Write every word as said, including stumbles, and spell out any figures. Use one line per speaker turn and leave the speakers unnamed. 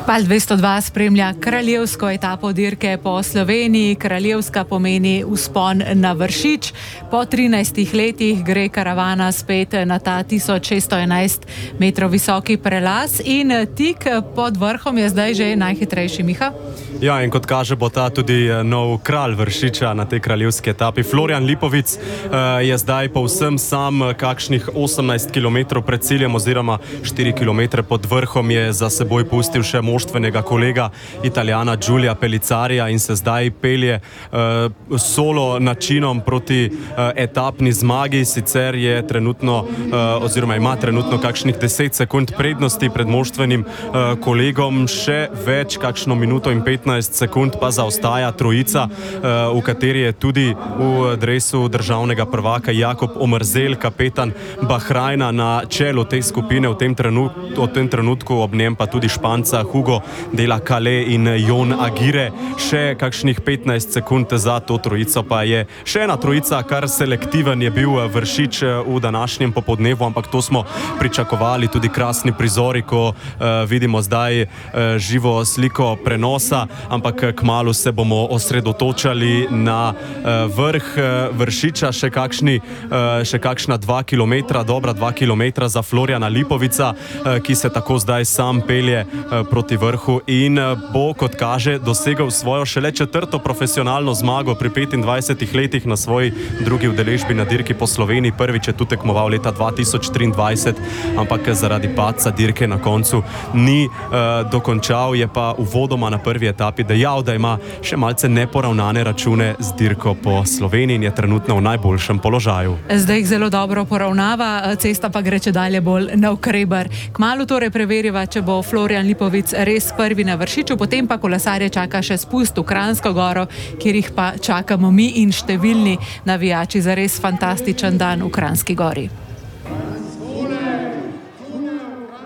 Val dvesto dva spremlja kraljevsko etapo dirke po Sloveniji. Kraljevska pomeni vzpon na Vršič. Po trinajstih letih gre karavana spet na ta tisoč šeststo enajst metrov visoki prelaz in tik pod vrhom je zdaj že najhitrejši, Miha.
Ja, in kot kaže, bo ta tudi nov kralj Vršiča na tej kraljevski etapi. Florjan Lipovic je zdaj povsem sam, kakšnih osemnajst kilometrov pred ciljem oziroma štiri kilometre pod vrhom je za seboj pustil še moštvenega kolega Italijana Giulia Pellizzarija in se zdaj pelje uh, solo načinom proti uh, etapni zmagi. Sicer je trenutno uh, oziroma ima trenutno kakšnih deset sekund prednosti pred moštvenim uh, kolegom, še več, kakšno minuto in petnajst sekund pa zaostaja trojica, uh, v kateri je tudi v dresu državnega prvaka Jakob Omerzel, kapetan Bahrajna, na čelu te skupine v tem trenutku, v tem trenutku ob njem pa tudi Španca Hugo de la Calais in Jon Agire. Še kakšnih petnajst sekund za to trojico pa je še ena trojica, kar selektiven je bil Vršič v današnjem popoldnevu, ampak to smo pričakovali, tudi krasni prizori, ko uh, vidimo zdaj uh, živo sliko prenosa, ampak kmalu se bomo osredotočali na uh, vrh uh, Vršiča, še kakšni, uh, še kakšna dva kilometra, dobra dva kilometra za Florjana Lipovica, uh, ki se tako zdaj sam pelje uh, proti vrhu in uh, bo, kot kaže, dosegel svojo šele četrto profesionalno zmago pri petindvajsetih letih na svoji drugi udeležbi na dirki po Sloveniji. Prvič je tu tekmoval leta dva tisoč triindvajset, ampak zaradi padca dirke na koncu ni uh, dokončal. Je pa uvodoma na prvi etapi dejal, da ima še malce neporavnane račune z dirko po Sloveniji in je trenutno v najboljšem položaju.
Zdaj jih zelo dobro poravnava, cesta pa gre čedalje bolj navkreber. Kmalu torej preveriva, če bo Florjan Lipovic res prvi na Vršiču, potem pa kolesarje čaka še spust v Kranjsko goro, kjer jih pa čakamo mi in številni navijači za res fantastičen dan v Kranjski gori.